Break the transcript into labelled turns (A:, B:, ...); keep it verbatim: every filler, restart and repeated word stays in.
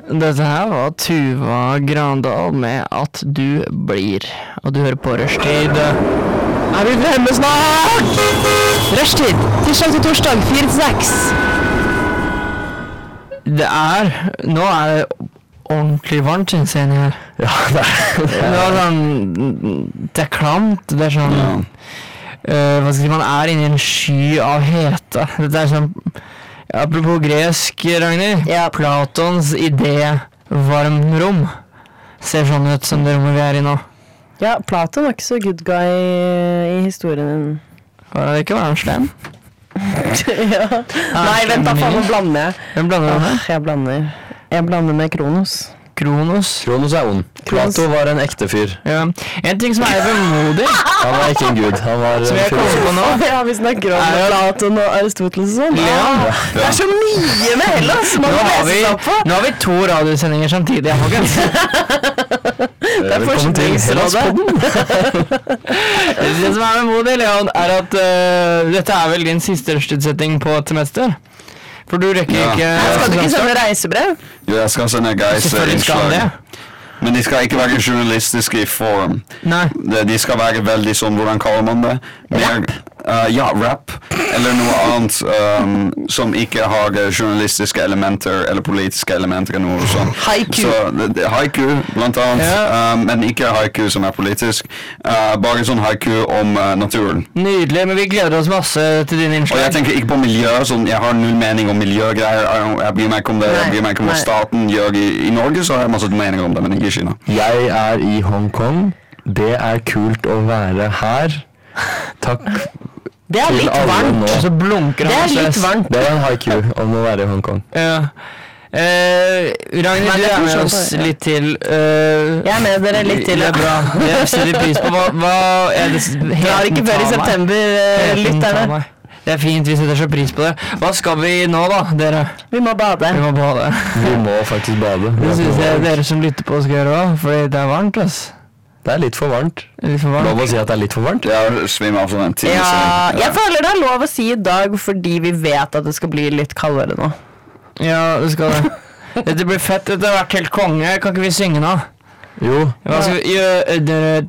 A: Dette her var Tuva Grandal med At du blir. Og du hører på Rushtid. Er vi fremme snart? Rushtid, tirsdag til torsdag, fire til seks. Det er, nå er det ordentlig varmt, synes jeg her.
B: Ja, det er
A: det. Er sånn, det er klamt, det er sånn, ja. uh, hva skal jeg si, man er inne i en sky av hete. Dette er sånn, apropos gresk, Ragnhild, ja. Platons idé varmrom ser sånn ut som det rommet vi er i nå.
C: Ja, Platon var ikke så good guy i historien.
A: Var det ikke var han slem?
C: Ja. Nei, vent da, faen, nå blander jeg.
A: Hvem blander du med?
C: Jeg blander. Jeg blander med Kronos.
A: Kronos?
B: Kronos er ond. Plato var en ekte fyr.
A: Ja. En ting som er vemodig.
B: Han var ikke en gud. Han var
A: som jeg kommer på nå.
C: Ja, vi snakker om er, Platon og Aristoteles og sånn.
A: Ja. Ja.
C: Det er så mye med Hellas.
A: Nå har, vi, nå har vi to radiosendinger samtidig, folkens.
C: Det er forskningsrådet.
A: Det som er vemodig, Leon, er at uh, dette er vel din siste røstutsetting på et semester. For du rekker ja. ikke...
C: Jeg skal du ikke sende reisebrev?
D: Jo, jeg skal sende reiseinnslag. Men de skal ikke være journalistiske i form.
A: Nei.
D: De, de skal være veldig sånn, hvordan kaller man det? Mer, uh, ja, rap. Eller noe annet um, som ikke har journalistiske elementer eller politiske elementer eller noe sånt.
C: Haiku.
D: Så, det, det, haiku, blant annet. Ja. Um, men ikke haiku som er politisk. Uh, bare sånn haiku om uh, naturen.
A: Nydelig, men vi gleder oss masse til din innslag.
D: Og jeg tenker ikke på miljø, sånn, jeg har null mening om miljøgreier. Jeg, jeg bryr meg ikke om det, jeg bryr meg ikke om hva staten gjør i, i Norge, så har jeg masse meninger om det, men ikke i Kina.
B: Jeg er i Hongkong. Det er kult å være her. Takk.
C: Det er litt varmt.
A: Så blunker
C: det er litt varmt.
B: Det er en haiku om å være i Hongkong.
A: Ja. Eh, Ragnhild, du er med oss litt til. Uh,
C: jeg er med dere litt til.
A: Det er bra. Jeg setter pris på hva, hva er det?
C: Drar ikke før i september, uh, lytterne.
A: Det er fint, vi setter så pris på det. Hva skal vi nå da, dere?
C: Vi må bade.
A: Vi må bade.
B: Vi må faktisk bade.
A: Det synes jeg dere som lytter på skal gjøre også, fordi det er varmt, ass.
B: Det er litt for varmt.
A: Litt for varmt.
B: Lov å si at det er litt for varmt?
D: Jeg svimmer av sånn en time.
C: Ja, jeg føler det er lov å si i dag, fordi vi vet at det skal bli litt kaldere nå.
A: Ja, det skal det. Dette blir fett, dette har vært helt konge. Kan ikke vi synge nå?
B: Jo.
A: Hva skal vi gjøre?